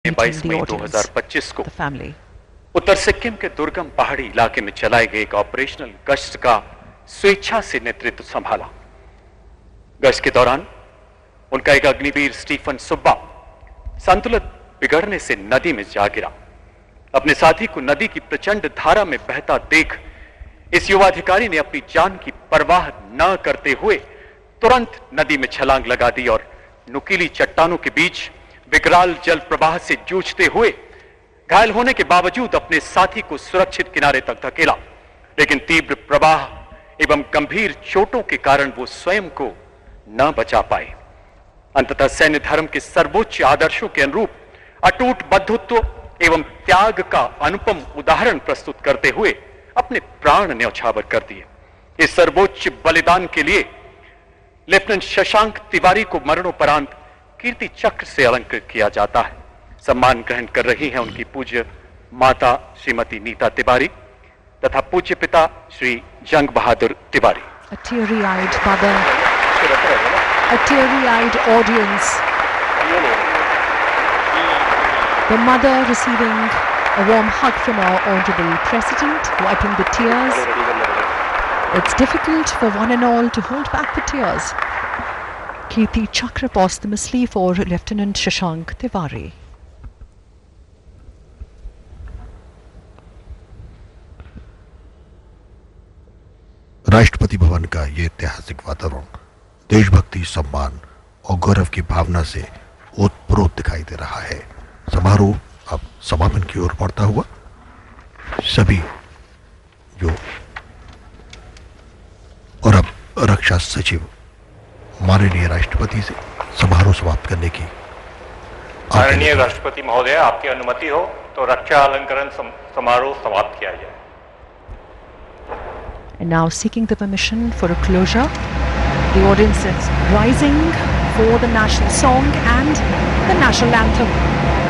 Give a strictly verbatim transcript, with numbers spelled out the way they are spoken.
बाईस मई दो हज़ार पच्चीस को उत्तर सिक्किम के दुर्गम पहाड़ी इलाके में चलाए गए एक ऑपरेशनल गश्त का स्वेच्छा से नेतृत्व संभाला। गश्त के दौरान उनका एक अग्निवीर स्टीफन सुब्बा संतुलन बिगड़ने से नदी में जा गिरा। अपने साथी को नदी की प्रचंड धारा में बहता देख इस युवा अधिकारी ने अपनी जान की परवाह न करते हुए तुरंत नदी में छलांग लगा दी और नुकीली चट्टानों के बीच विकराल जल प्रवाह से जूझते हुए घायल होने के बावजूद अपने साथी को सुरक्षित किनारे तक धकेला। लेकिन तीव्र प्रवाह एवं गंभीर चोटों के कारण वो स्वयं को न बचा पाए। अंततः सैन्य धर्म के सर्वोच्च आदर्शों के अनुरूप अटूट बंधुत्व एवं त्याग का अनुपम उदाहरण प्रस्तुत करते हुए अपने प्राण न्यौछावर कर दिए। इस सर्वोच्च बलिदान के लिए लेफ्टिनेंट शशांक तिवारी को मरणोपरांत कीर्ति चक्र से अलंकृत किया जाता है। सम्मान ग्रहण कर रही हैं उनकी पूज्य माता श्रीमती नीता तिवारी तथा पूज्य पिता श्री जंग बहादुर Tiwari. A teary-eyed mother, a teary-eyed audience. The mother receiving a warm hug from our honorable president, wiping the tears. It's difficult for one and all to hold back the tears. Kirti Chakra posthumously for Lieutenant Shashank Tiwari. Rashtrapati Bhavan का ये ऐतिहासिक वातावरण देशभक्ति, सम्मान और गौरव की भावना से ओतप्रोत दिखाई दे रहा है। समारोह अब समापन की ओर बढ़ता हुआ सभी जो और अब रक्षा सचिव माननीय राष्ट्रपति से समारोह समाप्त करने की। माननीय राष्ट्रपति महोदय, आपकी अनुमति हो तो रक्षा अलंकरण समारोह समाप्त किया जाए। And now seeking the permission for a closure, the audience is rising for the national song and the national anthem.